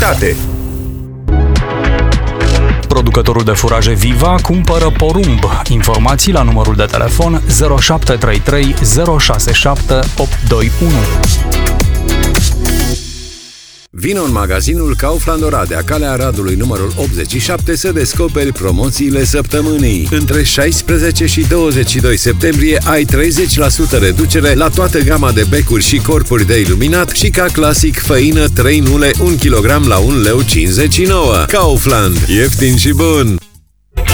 calitate. Producătorul de furaje Viva cumpără porumb. Informații la numărul de telefon 0733 067 821. Vino în magazinul Kaufland Oradea, Calea Aradului, numărul 87, să descoperi promoțiile săptămânii. Între 16 și 22 septembrie ai 30% reducere la toată gama de becuri și corpuri de iluminat și ca clasic făină 3 nule 1 kg la 1,59 lei. Kaufland. Ieftin și bun!